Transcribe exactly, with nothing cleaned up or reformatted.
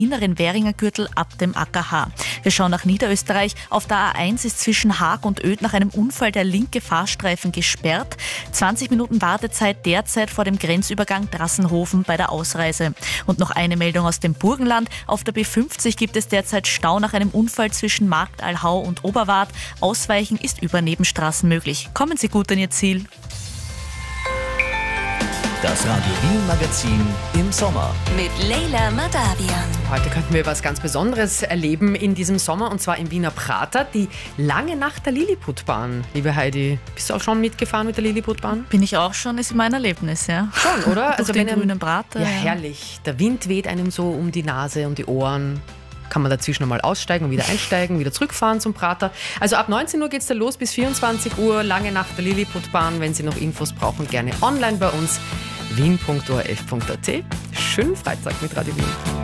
inneren Währinger Gürtel ab dem A K H. Wir schauen nach Niederösterreich. Auf der A eins ist zwischen Haag und Oedt nach einem Unfall der linke Fahrstreifen gesperrt. zwanzig Minuten Wartezeit derzeit vor dem Grenzübergang Drassenhofen bei der Ausreise. Und noch eine Meldung aus dem Burgenland. Auf der B fünfzig gibt es derzeit Stau nach einem Unfall zwischen Marktalhau und Oberwart. Ausweichen ist über Nebenstraßen möglich. Kommen Sie gut an Ihr Ziel. Das Radio Wien Magazin im Sommer. Mit Leila Madavian. Heute könnten wir was ganz Besonderes erleben in diesem Sommer, und zwar im Wiener Prater, die lange Nacht der Lilliputbahn. Liebe Heidi, bist du auch schon mitgefahren mit der Lilliputbahn? Bin ich auch schon, ist mein Erlebnis, ja. Schon, oder? Also den grünen Prater. Ja, herrlich. Der Wind weht einem so um die Nase und die Ohren. Kann man dazwischen mal aussteigen und wieder einsteigen, wieder zurückfahren zum Prater. Also ab neunzehn Uhr geht es da los bis vierundzwanzig Uhr. Lange Nacht der Lilliputbahn. Wenn Sie noch Infos brauchen, gerne online bei uns. wien punkt o r f punkt a t. Schönen Freitag mit Radio Wien.